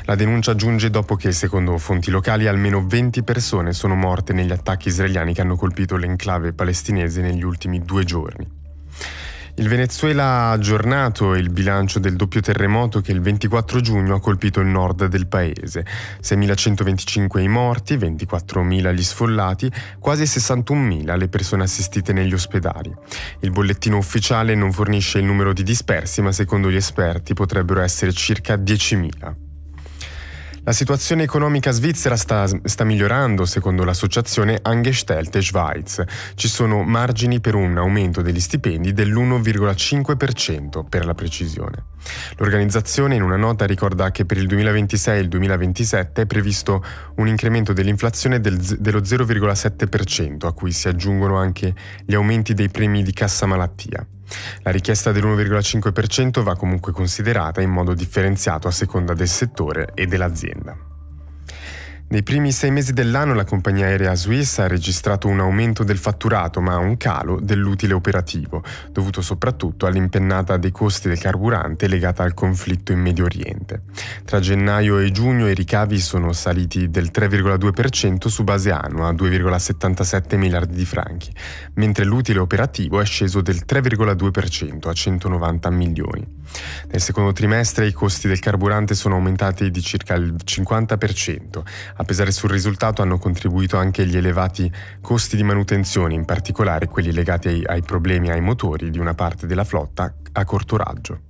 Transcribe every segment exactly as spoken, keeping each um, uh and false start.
La denuncia giunge dopo che, secondo fonti locali, almeno venti persone sono morte negli attacchi israeliani che hanno colpito l'enclave palestinese negli ultimi due giorni. Il Venezuela ha aggiornato il bilancio del doppio terremoto che il ventiquattro giugno ha colpito il nord del paese. seimilacentoventicinque i morti, ventiquattromila gli sfollati, quasi sessantunomila le persone assistite negli ospedali. Il bollettino ufficiale non fornisce il numero di dispersi, ma secondo gli esperti potrebbero essere circa diecimila. La situazione economica svizzera sta, sta migliorando, secondo l'associazione Angestellte Schweiz. Ci sono margini per un aumento degli stipendi dell'uno virgola cinque per cento, per la precisione. L'organizzazione in una nota ricorda che per il duemilaventisei e il duemilaventisette è previsto un incremento dell'inflazione del, dello zero virgola sette per cento, a cui si aggiungono anche gli aumenti dei premi di cassa malattia. La richiesta dell'uno virgola cinque per cento va comunque considerata in modo differenziato a seconda del settore e dell'azienda. Nei primi sei mesi dell'anno la compagnia aerea Swiss ha registrato un aumento del fatturato, ma un calo dell'utile operativo, dovuto soprattutto all'impennata dei costi del carburante legata al conflitto in Medio Oriente. Tra gennaio e giugno i ricavi sono saliti del tre virgola due per cento su base annua a due virgola settantasette miliardi di franchi, mentre l'utile operativo è sceso del tre virgola due per cento a centonovanta milioni. Nel secondo trimestre i costi del carburante sono aumentati di circa il cinquanta per cento. A pesare sul risultato hanno contribuito anche gli elevati costi di manutenzione, in particolare quelli legati ai, ai problemi ai motori di una parte della flotta a corto raggio.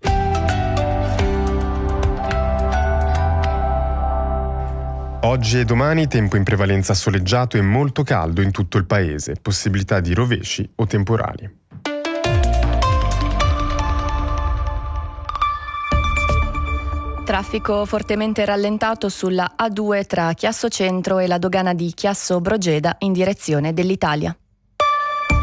Oggi e domani tempo in prevalenza soleggiato e molto caldo in tutto il paese, possibilità di rovesci o temporali. Traffico fortemente rallentato sulla A due tra Chiasso Centro e la dogana di Chiasso Brogeda in direzione dell'Italia.